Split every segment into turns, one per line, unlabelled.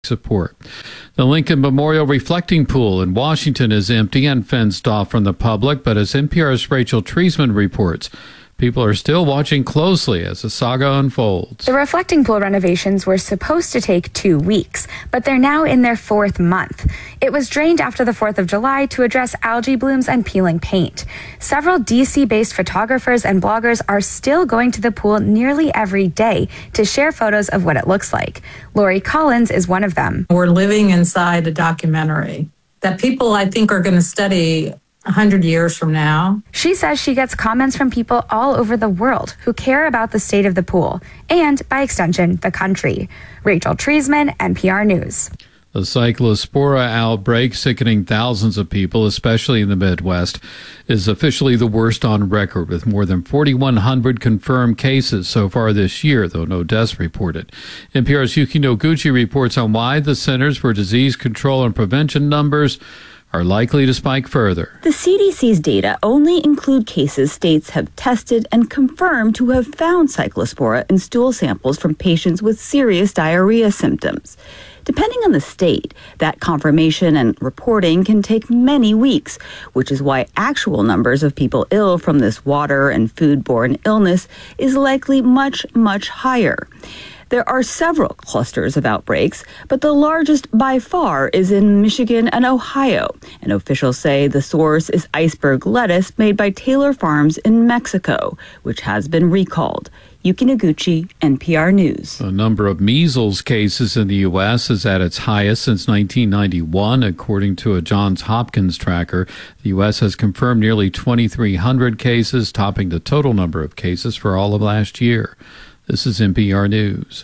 support. The Lincoln Memorial Reflecting Pool in Washington is empty and fenced off from the public, but as NPR's Rachel Treisman reports, people are still watching closely as the saga unfolds.
The reflecting pool renovations were supposed to take 2 weeks, but they're now in their 4th month. It was drained after the 4th of July to address algae blooms and peeling paint. Several DC-based photographers and bloggers are still going to the pool nearly every day to share photos of what it looks like. Lori Collins is one of them.
We're living inside a documentary that people, I think, are going to study 100 years from now.
She says she gets comments from people all over the world who care about the state of the pool and, by extension, the country. Rachel Treisman, NPR News.
The Cyclospora outbreak, sickening thousands of people, especially in the Midwest, is officially the worst on record, with more than 4,100 confirmed cases so far this year, though no deaths reported. NPR's Yuki Noguchi reports on why the Centers for Disease Control and Prevention numbers are likely to spike further.
The CDC's data only include cases states have tested and confirmed to have found cyclospora in stool samples from patients with serious diarrhea symptoms. Depending on the state, that confirmation and reporting can take many weeks, which is why actual numbers of people ill from this water and foodborne illness is likely much, much higher. There are several clusters of outbreaks, but the largest by far is in Michigan and Ohio, and officials say the source is iceberg lettuce made by Taylor Farms in Mexico, which has been recalled. Yuki Noguchi, NPR News.
The number of measles cases in the U.S. is at its highest since 1991, according to a Johns Hopkins tracker. The U.S. has confirmed nearly 2,300 cases, topping the total number of cases for all of last year. This is NPR News.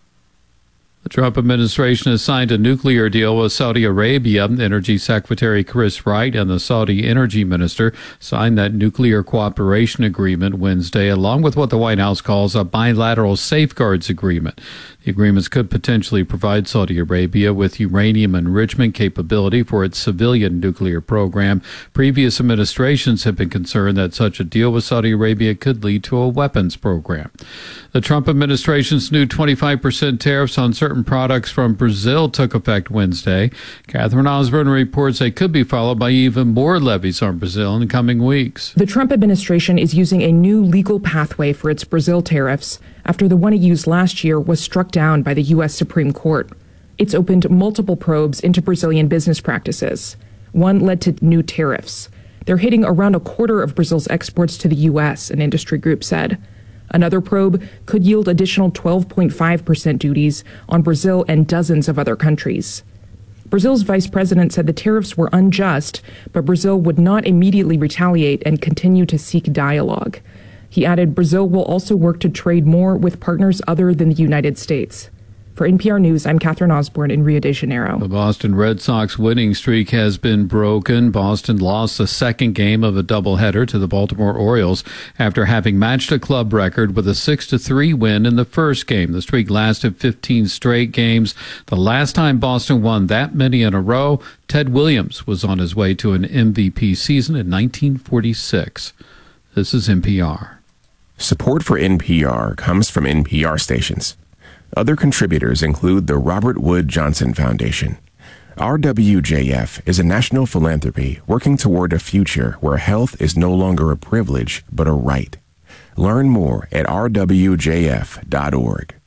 The Trump administration has signed a nuclear deal with Saudi Arabia. Energy Secretary Chris Wright and the Saudi Energy Minister signed that nuclear cooperation agreement Wednesday, along with what the White House calls a bilateral safeguards agreement. The agreements could potentially provide Saudi Arabia with uranium enrichment capability for its civilian nuclear program. Previous administrations have been concerned that such a deal with Saudi Arabia could lead to a weapons program. The Trump administration's new 25% tariffs on certain products from Brazil took effect Wednesday. Catherine Osborne reports they could be followed by even more levies on Brazil in the coming weeks.
The Trump administration is using a new legal pathway for its Brazil tariffs after the one it used last year was struck down by the U.S. Supreme Court. It's opened multiple probes into Brazilian business practices. One led to new tariffs. They're hitting around a quarter of Brazil's exports to the U.S., an industry group said. Another probe could yield additional 12.5% duties on Brazil and dozens of other countries. Brazil's vice president said the tariffs were unjust, but Brazil would not immediately retaliate and continue to seek dialogue. He added Brazil will also work to trade more with partners other than the United States. For NPR News, I'm Catherine Osborne in Rio de Janeiro.
The Boston Red Sox winning streak has been broken. Boston lost the second game of a doubleheader to the Baltimore Orioles after having matched a club record with a 6-3 win in the first game. The streak lasted 15 straight games. The last time Boston won that many in a row, Ted Williams was on his way to an MVP season in 1946. This is NPR.
Support for NPR comes from NPR stations. Other contributors include the Robert Wood Johnson Foundation. RWJF is a national philanthropy working toward a future where health is no longer a privilege, but a right. Learn more at rwjf.org.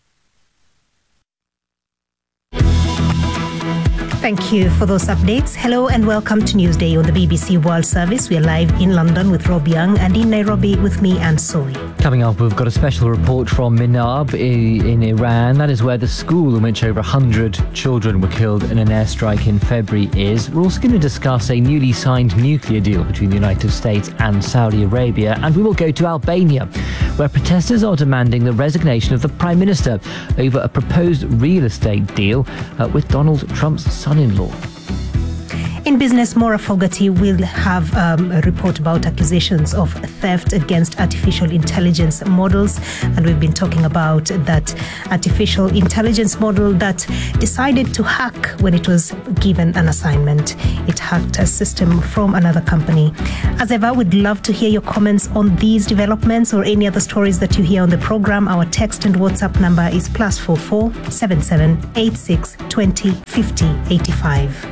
Thank you for those updates. Hello and welcome to Newsday on the BBC World Service. We are live in London with Rob Young and in Nairobi with me, Anne Soy.
Coming up, we've got a special report from Minab in Iran. That is where the school in which over 100 children were killed in an airstrike in February is. We're also going to discuss a newly signed nuclear deal between the United States and Saudi Arabia. And we will go to Albania, where protesters are demanding the resignation of the Prime Minister over a proposed real estate deal with Donald Trump's son-in-law.
In business, Maura Fogarty will have a report about accusations of theft against artificial intelligence models. And we've been talking about that artificial intelligence model that decided to hack when it was given an assignment. It hacked a system from another company. As ever, we'd love to hear your comments on these developments or any other stories that you hear on the program. Our text and WhatsApp number is +44 77 86 20 50 85.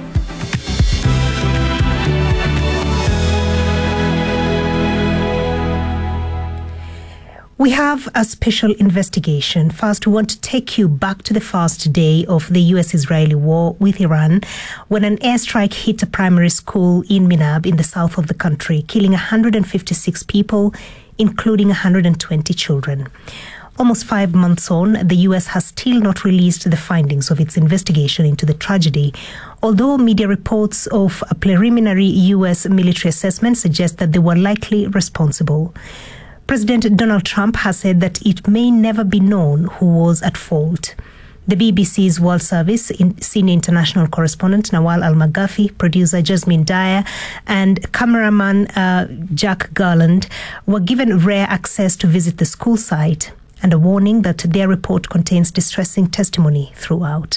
We have a special investigation. First, we want to take you back to the first day of the US-Israeli war with Iran, when an airstrike hit a primary school in Minab in the south of the country, killing 156 people, including 120 children. Almost 5 months on, the US has still not released the findings of its investigation into the tragedy, although media reports of a preliminary US military assessment suggest that they were likely responsible. President Donald Trump has said that it may never be known who was at fault. The BBC's World Service senior international correspondent Nawal Al-Maghafi, producer Jasmine Dyer, and cameraman Jack Garland were given rare access to visit the school site, and a warning that their report contains distressing testimony throughout.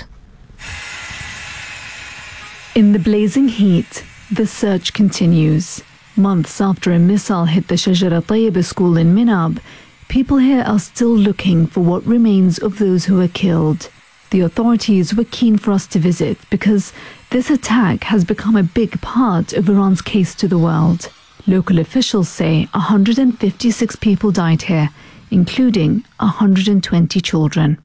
In the blazing heat, the search continues. Months after a missile hit the Shajara Tayyibah school in Minab, people here are still looking for what remains of those who were killed. The authorities were keen for us to visit because this attack has become a big part of Iran's case to the world. Local officials say 156 people died here, including 120 children.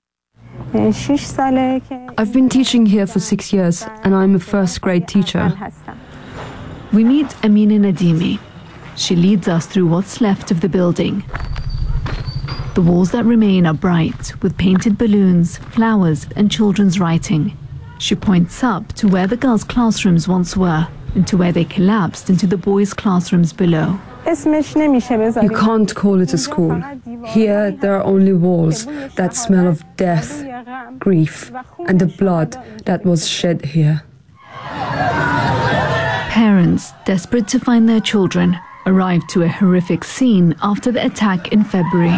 I've been teaching here for 6 years, and I'm a first-grade teacher.
We meet Amina Nadimi. She leads us through what's left of the building. The walls that remain are bright, with painted balloons, flowers, and children's writing. She points up to where the girls' classrooms once were, and to where they collapsed into the boys' classrooms below.
You can't call it a school. Here, there are only walls that smell of death, grief, and the blood that was shed here.
Parents, desperate to find their children, arrived to a horrific scene after the attack in February.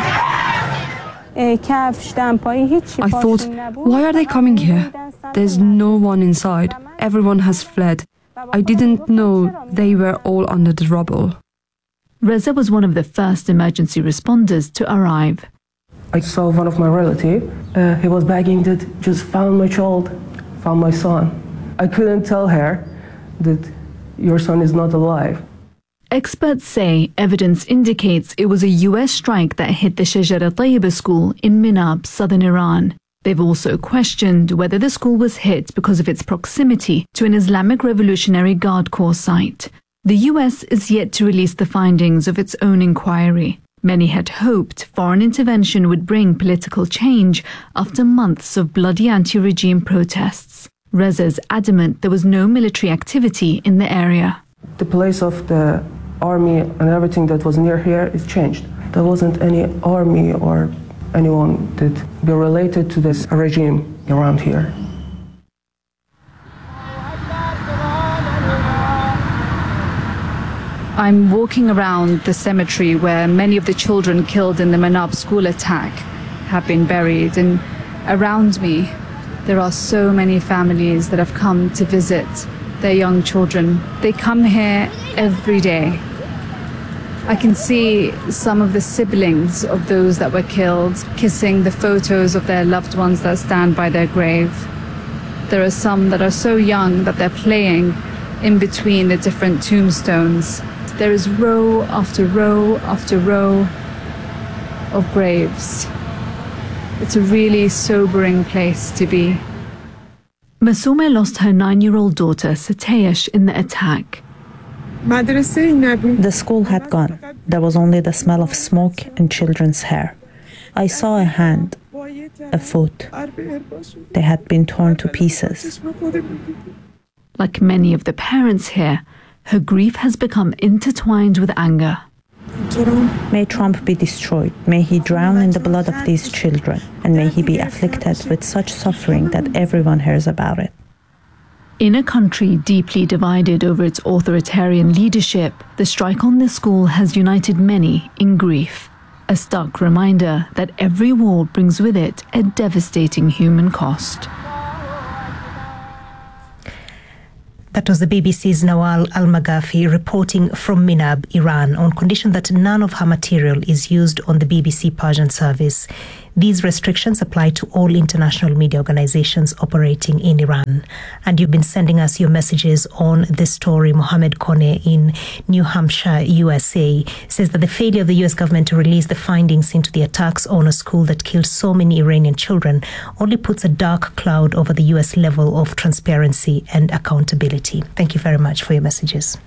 I thought, why are they coming here? There's no one inside. Everyone has fled. I didn't know they were all under the rubble.
Reza was one of the first emergency responders to arrive.
I saw one of my relatives. He was begging that just found my child, found my son. I couldn't tell her that your son is not alive.
Experts say evidence indicates it was a US strike that hit the Shajara Tayyibah school in Minab, southern Iran. They've also questioned whether the school was hit because of its proximity to an Islamic Revolutionary Guard Corps site. The US is yet to release the findings of its own inquiry. Many had hoped foreign intervention would bring political change after months of bloody anti-regime protests. Reza is adamant there was no military activity in the area.
The place of the army and everything that was near here is changed. There wasn't any army or anyone that be related to this regime around here.
I'm walking around the cemetery where many of the children killed in the Minab school attack have been buried, and around me there are so many families that have come to visit their young children. They come here every day. I can see some of the siblings of those that were killed kissing the photos of their loved ones that stand by their grave. There are some that are so young that they're playing in between the different tombstones. There is row after row after row of graves. It's a really sobering place to be.
Masoume lost her 9-year-old daughter, Sateyesh, in the attack.
The school had gone. There was only the smell of smoke and children's hair. I saw a hand, a foot. They had been torn to pieces.
Like many of the parents here, her grief has become intertwined with anger.
May Trump be destroyed. May he drown in the blood of these children. And may he be afflicted with such suffering that everyone hears about it.
In a country deeply divided over its authoritarian leadership, the strike on this school has united many in grief. A stark reminder that every war brings with it a devastating human cost.
That was the BBC's Nawal Al-Maghafi reporting from Minab, Iran, on condition that none of her material is used on the BBC Persian service. These restrictions apply to all international media organizations operating in Iran. And you've been sending us your messages on this story. Mohammed Kone in New Hampshire, USA, says that the failure of the US government to release the findings into the attacks on a school that killed so many Iranian children only puts a dark cloud over the US level of transparency and accountability. Thank you very much for your messages.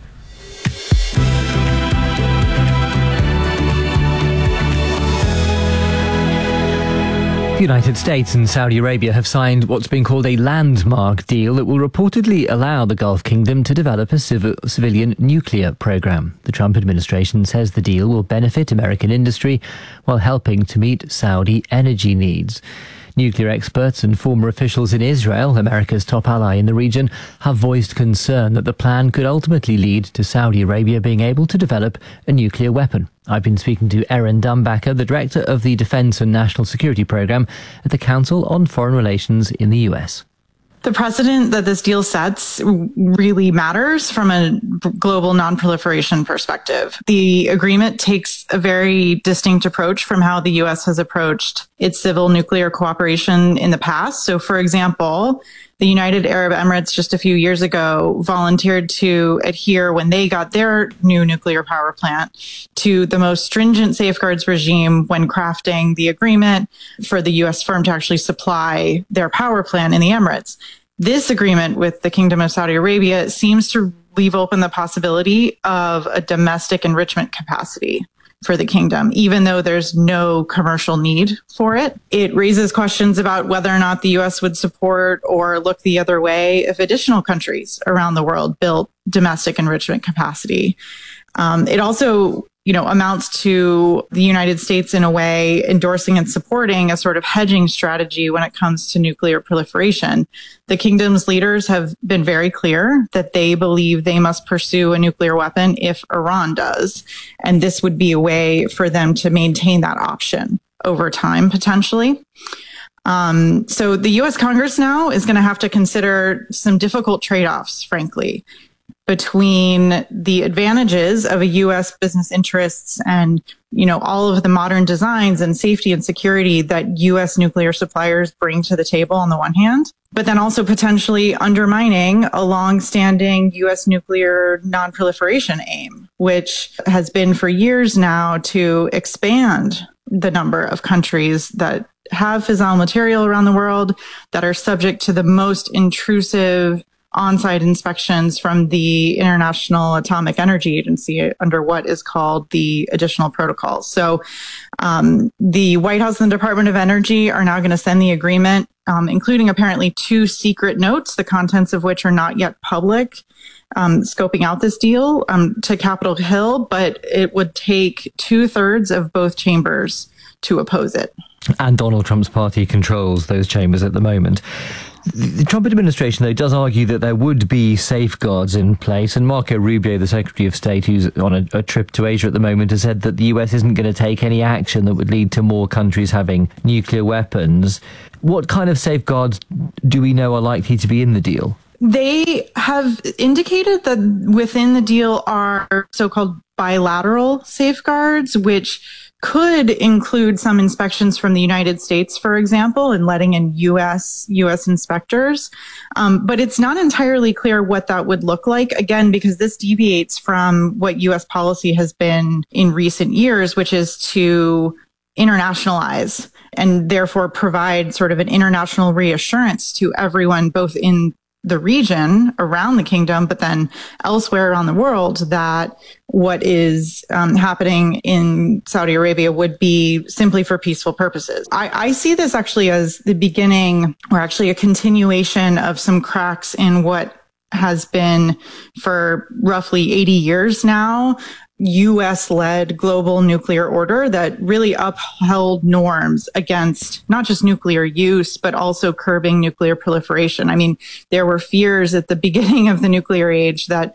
The United States and Saudi Arabia have signed what's been called a landmark deal that will reportedly allow the Gulf Kingdom to develop a civilian nuclear program. The Trump administration says the deal will benefit American industry while helping to meet Saudi energy needs. Nuclear experts and former officials in Israel, America's top ally in the region, have voiced concern that the plan could ultimately lead to Saudi Arabia being able to develop a nuclear weapon. I've been speaking to Erin Dumbacher, the director of the Defense and National Security Program at the Council on Foreign Relations in the US.
The precedent that this deal sets really matters from a global non-proliferation perspective. The agreement takes a very distinct approach from how the U.S. has approached its civil nuclear cooperation in the past. So, for example, the United Arab Emirates just a few years ago volunteered to adhere, when they got their new nuclear power plant, to the most stringent safeguards regime when crafting the agreement for the U.S. firm to actually supply their power plant in the Emirates. This agreement with the Kingdom of Saudi Arabia seems to leave open the possibility of a domestic enrichment capacity for the kingdom, even though there's no commercial need for it. It raises questions about whether or not the U.S. would support or look the other way if additional countries around the world built domestic enrichment capacity. It also, amounts to the United States in a way endorsing and supporting a sort of hedging strategy when it comes to nuclear proliferation. The kingdom's leaders have been very clear that they believe they must pursue a nuclear weapon if Iran does. And this would be a way for them to maintain that option over time, potentially. So the U.S. Congress now is going to have to consider some difficult trade-offs, frankly, between the advantages of a U.S. business interests and, all of the modern designs and safety and security that U.S. nuclear suppliers bring to the table on the one hand, but then also potentially undermining a long-standing U.S. nuclear non-proliferation aim, which has been for years now to expand the number of countries that have fissile material around the world that are subject to the most intrusive on-site inspections from the International Atomic Energy Agency under what is called the additional protocols. So the White House and the Department of Energy are now going to send the agreement, including apparently 2 secret notes, the contents of which are not yet public, scoping out this deal to Capitol Hill, but it would take 2/3 of both chambers to oppose it.
And Donald Trump's party controls those chambers at the moment. The Trump administration, though, does argue that there would be safeguards in place. And Marco Rubio, the Secretary of State, who's on a trip to Asia at the moment, has said that the US isn't going to take any action that would lead to more countries having nuclear weapons. What kind of safeguards do we know are likely to be in the deal?
They have indicated that within the deal are so-called bilateral safeguards, which could include some inspections from the United States, for example, and letting in U.S. inspectors. But it's not entirely clear what that would look like, again, because this deviates from what U.S. policy has been in recent years, which is to internationalize and therefore provide sort of an international reassurance to everyone, both in the region around the kingdom, but then elsewhere around the world, that what is happening in Saudi Arabia would be simply for peaceful purposes. I see this actually as the beginning, or actually a continuation of some cracks in what has been for roughly 80 years now U.S.-led global nuclear order that really upheld norms against not just nuclear use, but also curbing nuclear proliferation. I mean, there were fears at the beginning of the nuclear age that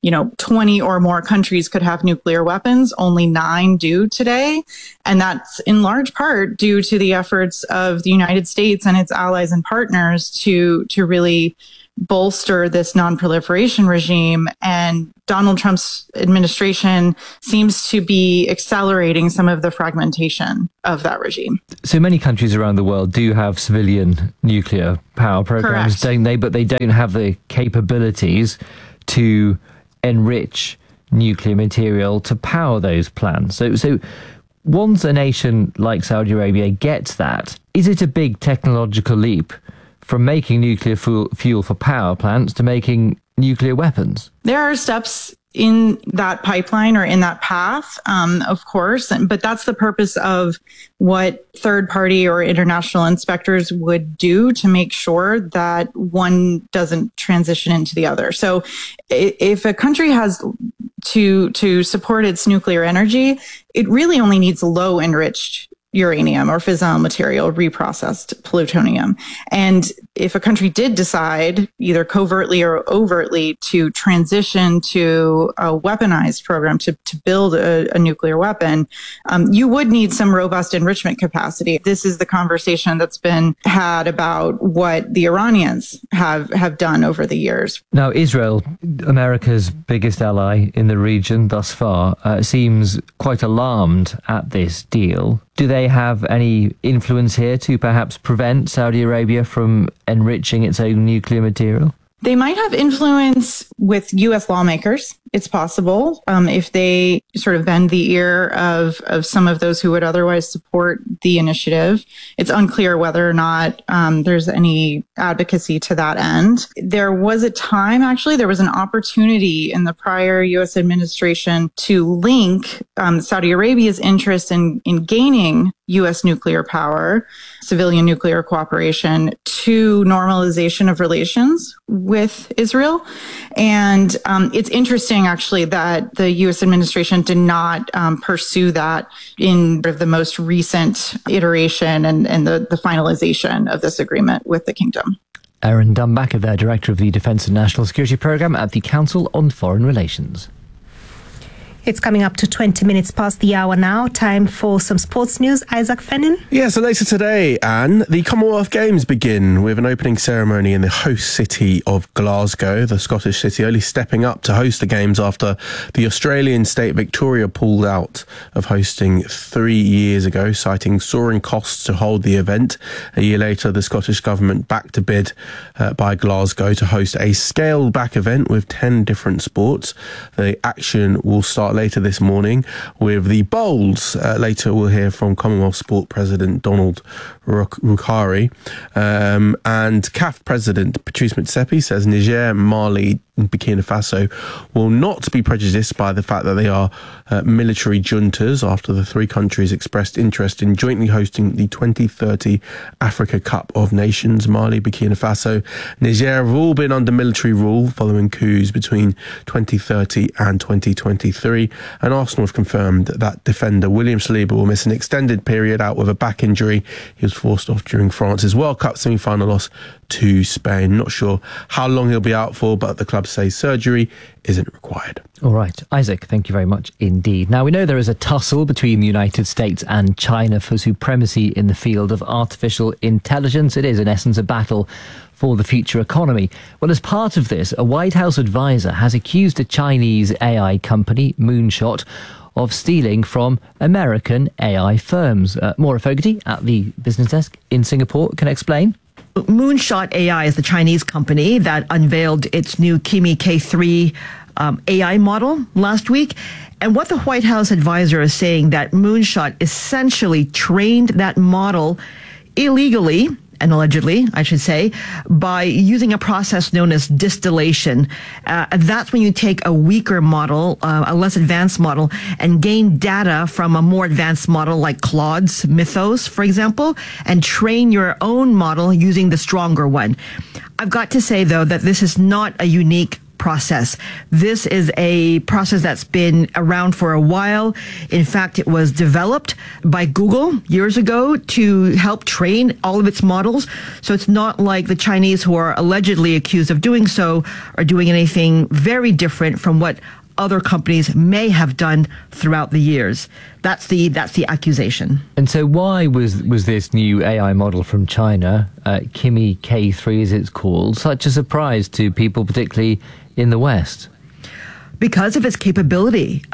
20 or more countries could have nuclear weapons. Only 9 do today. And that's in large part due to the efforts of the United States and its allies and partners to really bolster this non-proliferation regime. And Donald Trump's administration seems to be accelerating some of the fragmentation of that regime.
So many countries around the world do have civilian nuclear power programs,
Correct.
don't they? But they don't have the capabilities to enrich nuclear material to power those plants. So once a nation like Saudi Arabia gets that, is it a big technological leap from making nuclear fuel for power plants to making nuclear weapons?
There are steps in that pipeline or in that path, of course, but that's the purpose of what third party or international inspectors would do to make sure that one doesn't transition into the other. So if a country has to support its nuclear energy, it really only needs low enriched uranium or fissile material, reprocessed plutonium. And if a country did decide, either covertly or overtly, to transition to a weaponized program to build a nuclear weapon, you would need some robust enrichment capacity. This is the conversation that's been had about what the Iranians have done over the years.
Now, Israel, America's biggest ally in the region thus far, seems quite alarmed at this deal. Do they have any influence here to perhaps prevent Saudi Arabia from enriching its own nuclear material?
They might have influence with U.S. lawmakers. It's possible if they sort of bend the ear of some of those who would otherwise support the initiative. It's unclear whether or not there's any advocacy to that end. There was a time, actually, there was an opportunity in the prior U.S. administration to link Saudi Arabia's interest in gaining U.S. nuclear power, civilian nuclear cooperation, to normalization of relations with Israel. And it's interesting, actually, that the U.S. administration did not pursue that in the most recent iteration and the finalization of this agreement with the kingdom.
Erin Dumbacker, there, Director of the Defence and National Security Programme at the Council on Foreign Relations.
It's coming up to 20 minutes past the hour now. Time for some sports news. Isaac Fennin?
Yeah, so later today, Anne, the Commonwealth Games begin with an opening ceremony in the host city of Glasgow, the Scottish city only stepping up to host the Games after the Australian state Victoria pulled out of hosting 3 years ago, citing soaring costs to hold the event. A year later, the Scottish Government backed a bid by Glasgow to host a scaled-back event with 10 different sports. The action will start later this morning with the bowls. Later we'll hear from Commonwealth Sport President Donald Rukhari. And CAF President Patrice Motsepe says Niger, Mali and Burkina Faso will not be prejudiced by the fact that they are military juntas after the three countries expressed interest in jointly hosting the 2030 Africa Cup of Nations. Mali, Burkina Faso, Niger have all been under military rule following coups between 2030 and 2023. And Arsenal have confirmed that defender William Saliba will miss an extended period out with a back injury. He was forced off during France's World Cup semi-final loss to Spain. Not sure how long he'll be out for, but the club say surgery isn't required.
All right. Isaac, thank you very much indeed. Now, we know there is a tussle between the United States and China for supremacy in the field of artificial intelligence. It is, in essence, a battle for the future economy. Well, as part of this, a White House advisor has accused a Chinese AI company, Moonshot, of stealing from American AI firms. Maura Fogarty at the business desk in Singapore can explain.
Moonshot AI is the Chinese company that unveiled its new Kimi K3 AI model last week. And what the White House advisor is saying that Moonshot essentially trained that model illegally, and allegedly, I should say, by using a process known as distillation. That's when you take a weaker model, a less advanced model, and gain data from a more advanced model like Claude's Mythos, for example, and train your own model using the stronger one. I've got to say, though, that this is not a unique process. This is a process that's been around for a while. In fact, it was developed by Google years ago to help train all of its models. So it's not like the Chinese, who are allegedly accused of doing so, are doing anything very different from what other companies may have done throughout the years. That's the accusation.
And so why was this new AI model from China, Kimi K3 as it's called, such a surprise to people, particularly in the West?
Because of its capability.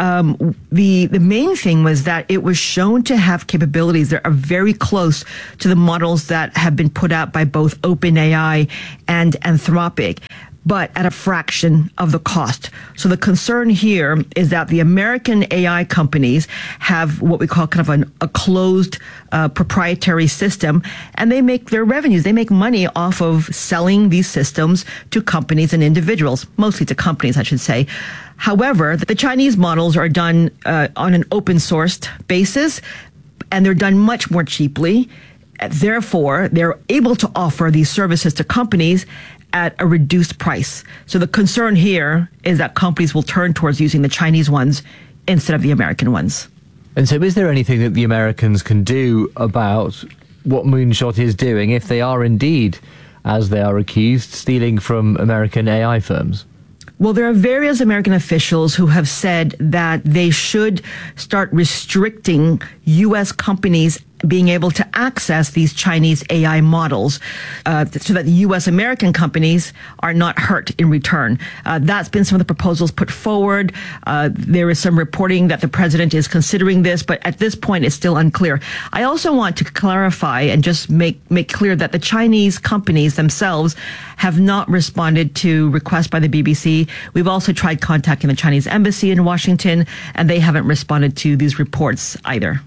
The main thing was that it was shown to have capabilities that are very close to the models that have been put out by both OpenAI and Anthropic, but at a fraction of the cost. So the concern here is that the American AI companies have what we call kind of a closed proprietary system, and they make their revenues. They make money off of selling these systems to companies and individuals, mostly to companies, I should say. However, the Chinese models are done on an open sourced basis, and they're done much more cheaply. Therefore, they're able to offer these services to companies at a reduced price. So the concern here is that companies will turn towards using the Chinese ones instead of the American ones.
And so is there anything that the Americans can do about what Moonshot is doing if they are indeed, as they are accused, stealing from American AI firms?
Well, there are various American officials who have said that they should start restricting U.S. companies being able to access these Chinese AI models so that the U.S. American companies are not hurt in return. That's been some of the proposals put forward. There is some reporting that the president is considering this, but at this point it's still unclear. I also want to clarify and just make clear that the Chinese companies themselves have not responded to requests by the BBC. We've also tried contacting the Chinese embassy in Washington, and they haven't responded to these reports either.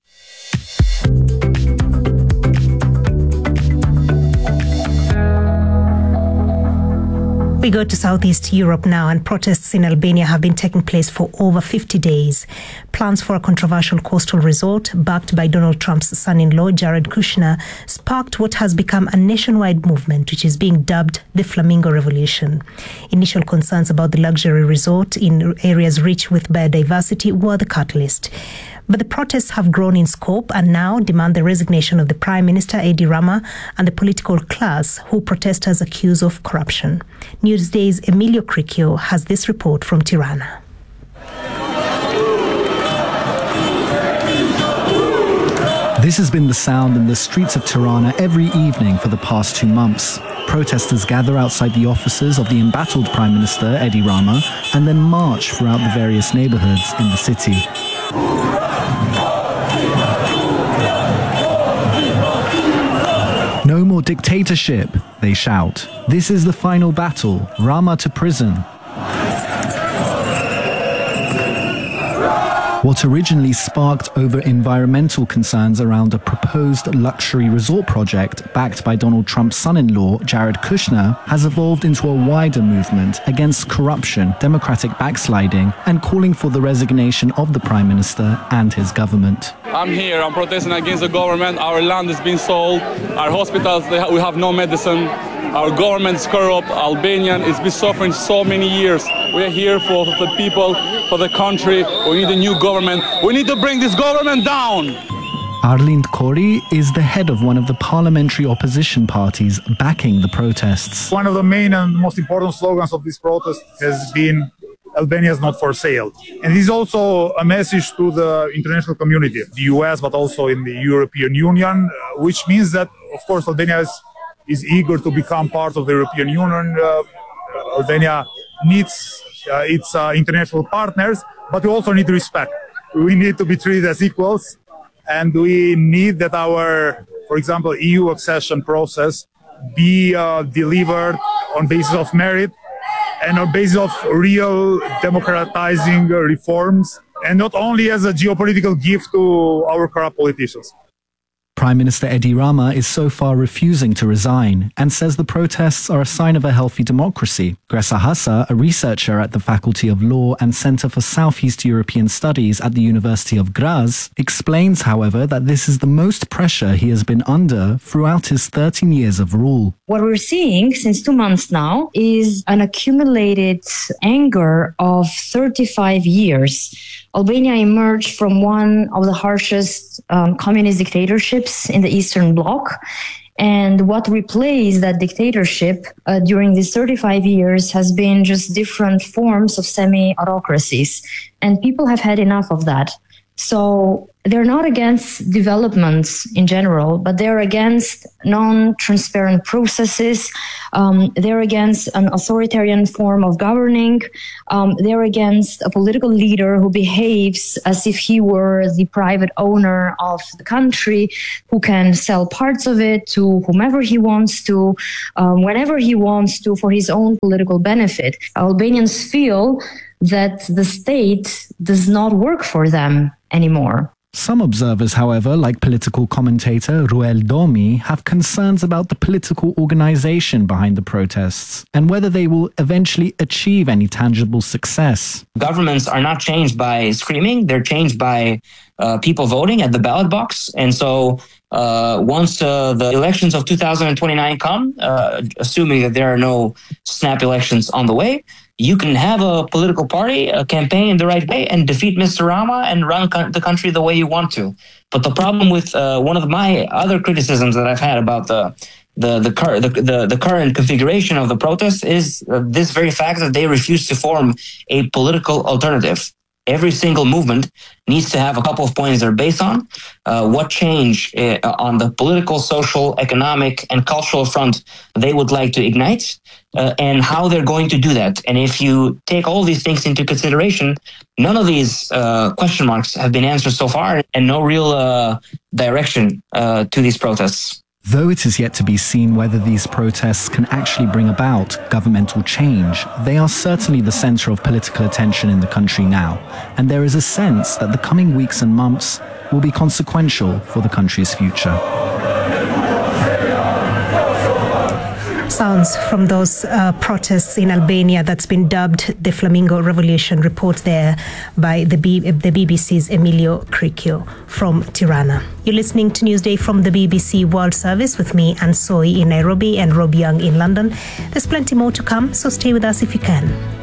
We go to Southeast Europe now, and protests in Albania have been taking place for over 50 days. Plans for a controversial coastal resort, backed by Donald Trump's son-in-law, Jared Kushner, sparked what has become a nationwide movement, which is being dubbed the Flamingo Revolution. Initial concerns about the luxury resort in areas rich with biodiversity were the catalyst. But the protests have grown in scope and now demand the resignation of the Prime Minister, Edi Rama, and the political class, who protesters accuse of corruption. Newsday's Emilio Cricchio has this report from Tirana.
This has been the sound in the streets of Tirana every evening for the past 2 months. Protesters gather outside the offices of the embattled Prime Minister, Edi Rama, and then march throughout the various neighborhoods in the city. No more dictatorship, they shout. This is the final battle, Rama to prison. What originally sparked over environmental concerns around a proposed luxury resort project backed by Donald Trump's son-in-law, Jared Kushner, has evolved into a wider movement against corruption, democratic backsliding, and calling for the resignation of the Prime Minister and his government.
I'm here, I'm protesting against the government. Our land is being sold, our hospitals, we have no medicine. Our government is corrupt. Albania has been suffering so many years. We are here for the people, for the country. We need a new government. We need to bring this government down.
Arlind Kori is the head of one of the parliamentary opposition parties backing the protests.
One of the main and most important slogans of this protest has been Albania is not for sale. And this is also a message to the international community, the US, but also in the European Union, which means that, of course, Albania is eager to become part of the European Union. Albania needs its international partners, but we also need respect. We need to be treated as equals, and we need that our, for example, EU accession process be delivered on basis of merit and on basis of real democratizing reforms, and not only as a geopolitical gift to our corrupt politicians.
Prime Minister Edi Rama is so far refusing to resign and says the protests are a sign of a healthy democracy. Gressa Hassa, a researcher at the Faculty of Law and Centre for Southeast European Studies at the University of Graz, explains, however, that this is the most pressure he has been under throughout his 13 years of rule.
What we're seeing since 2 months now is an accumulated anger of 35 years. Albania emerged from one of the harshest communist dictatorships in the Eastern Bloc. And what replaced that dictatorship during these 35 years has been just different forms of semi-autocracies. And people have had enough of that. So they're not against developments in general, but they're against non-transparent processes. They're against an authoritarian form of governing. They're against a political leader who behaves as if he were the private owner of the country, who can sell parts of it to whomever he wants to, whenever he wants to, for his own political benefit. Albanians feel that the state does not work for them anymore.
Some observers, however, like political commentator Ruel Domi, have concerns about the political organization behind the protests and whether they will eventually achieve any tangible success.
Governments are not changed by screaming, they're changed by people voting at the ballot box. And so once the elections of 2029 come, assuming that there are no snap elections on the way, you can have a political party, a campaign the right way, and defeat Mr. Rama and run the country the way you want to. But the problem with one of my other criticisms that I've had about the current configuration of the protests is this very fact that they refuse to form a political alternative. Every single movement needs to have a couple of points they're based on. What change on the political, social, economic, and cultural front they would like to ignite, and how they're going to do that. And if you take all these things into consideration, none of these question marks have been answered so far, and no real direction to these protests.
Though it is yet to be seen whether these protests can actually bring about governmental change, they are certainly the center of political attention in the country now, and there is a sense that the coming weeks and months will be consequential for the country's future.
Sounds from those protests in Albania that's been dubbed the Flamingo Revolution. Report there by the BBC's Emilio Cricchio from Tirana. You're listening to Newsday from the BBC World Service with me, Anne Soy in Nairobi and Rob Young in London. There's plenty more to come, so stay with us if you can.